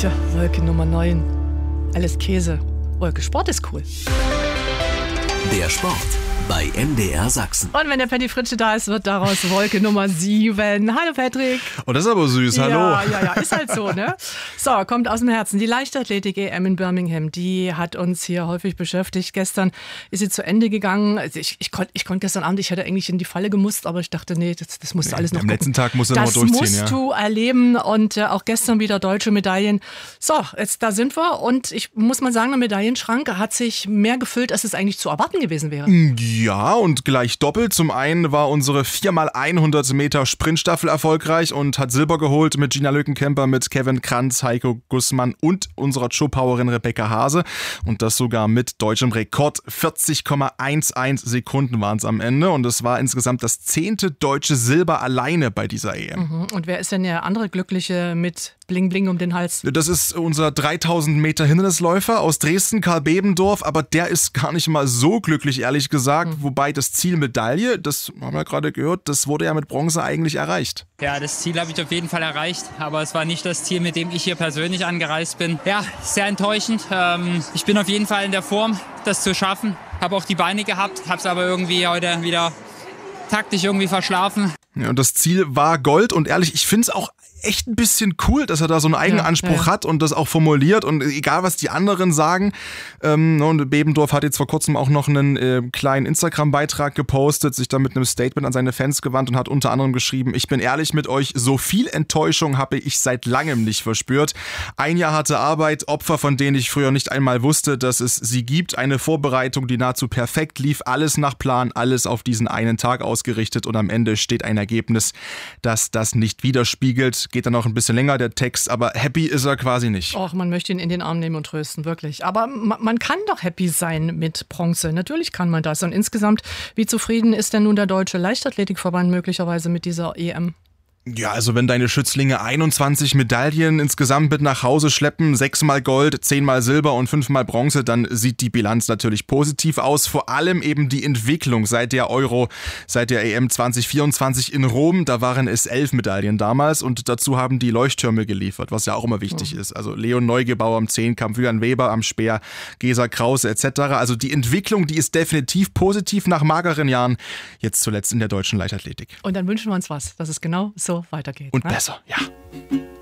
Tja, Wolke Nummer 9. Alles Käse. Wolke Sport ist cool. Der Sport bei MDR Sachsen. Und wenn der Patty Fritsche da ist, wird daraus Wolke Nummer 7. Hallo Patrick. Oh, das ist aber süß. Hallo. Ja, ist halt so, ne? So, kommt aus dem Herzen. Die Leichtathletik-EM in Birmingham, die hat uns hier häufig beschäftigt. Gestern ist sie zu Ende gegangen. Also ich konnte gestern Abend, ich hätte eigentlich in die Falle gemusst, aber ich dachte, nee, das musst du alles noch am gucken. letzten Tag musst du noch durchziehen. Das musst du erleben und auch gestern wieder deutsche Medaillen. So, jetzt da sind wir und ich muss mal sagen, der Medaillenschrank hat sich mehr gefüllt, als es eigentlich zu erwarten gewesen wäre. Ja, und gleich doppelt. Zum einen war unsere 4x100 Meter Sprintstaffel erfolgreich und hat Silber geholt mit Gina Lückenkämper, mit Kevin Kranz, Heiko Gussmann und unserer Chow-Powerin Rebecca Hase. Und das sogar mit deutschem Rekord. 40,11 Sekunden waren es am Ende. Und es war insgesamt das 10. deutsche Silber alleine bei dieser EM. Und wer ist denn der andere Glückliche mit Bling Bling um den Hals? Das ist unser 3000 Meter Hindernisläufer aus Dresden, Karl Bebendorf. Aber der ist gar nicht mal so glücklich, ehrlich gesagt. Wobei das Ziel Medaille, das haben wir gerade gehört, das wurde ja mit Bronze eigentlich erreicht. Ja, das Ziel habe ich auf jeden Fall erreicht, aber es war nicht das Ziel, mit dem ich hier persönlich angereist bin. Ja, sehr enttäuschend. Ich bin auf jeden Fall in der Form, das zu schaffen. Habe auch die Beine gehabt, habe es aber irgendwie heute wieder taktisch irgendwie verschlafen. Ja, und das Ziel war Gold und ehrlich, ich finde es auch echt ein bisschen cool, dass er da so einen eigenen Anspruch hat und das auch formuliert und egal, was die anderen sagen. Und Bebendorf hat jetzt vor kurzem auch noch einen kleinen Instagram-Beitrag gepostet, sich da mit einem Statement an seine Fans gewandt und hat unter anderem geschrieben: Ich bin ehrlich mit euch, so viel Enttäuschung habe ich seit langem nicht verspürt. Ein Jahr harte Arbeit, Opfer, von denen ich früher nicht einmal wusste, dass es sie gibt. Eine Vorbereitung, die nahezu perfekt lief, alles nach Plan, alles auf diesen einen Tag ausgerichtet und am Ende steht ein Ergebnis, das das nicht widerspiegelt. Geht dann noch ein bisschen länger, der Text, aber happy ist er quasi nicht. Och, man möchte ihn in den Arm nehmen und trösten, wirklich. Aber man kann doch happy sein mit Bronze. Natürlich kann man das. Und insgesamt, wie zufrieden ist denn nun der Deutsche Leichtathletikverband möglicherweise mit dieser EM? Ja, also wenn deine Schützlinge 21 Medaillen insgesamt mit nach Hause schleppen, 6-mal Gold, 10-mal Silber und 5-mal Bronze, dann sieht die Bilanz natürlich positiv aus. Vor allem eben die Entwicklung seit der EM 2024 in Rom. Da waren es 11 Medaillen damals und dazu haben die Leuchttürme geliefert, was ja auch immer wichtig ist. Also Leon Neugebauer am Zehnkampf, Julian Weber am Speer, Gesa Krause etc. Also die Entwicklung, die ist definitiv positiv nach mageren Jahren, jetzt zuletzt in der deutschen Leichtathletik. Und dann wünschen wir uns was, dass es genau so weitergeht. Und besser, ja.